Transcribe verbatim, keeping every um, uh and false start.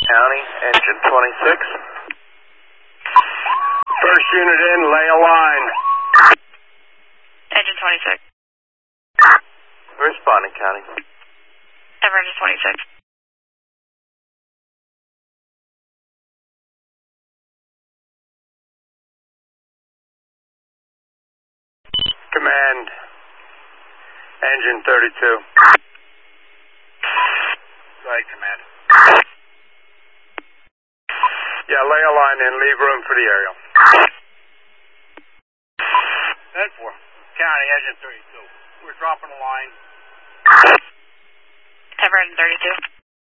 County, engine twenty-six. First unit in, lay a line. Engine twenty-six. Responding, County. Ever engine twenty-six. Command, engine thirty-two. Go ahead, Command. Yeah, lay a line in, leave room for the aerial. ten four. County, engine thirty-two. We're dropping a line. Ever engine thirty-two.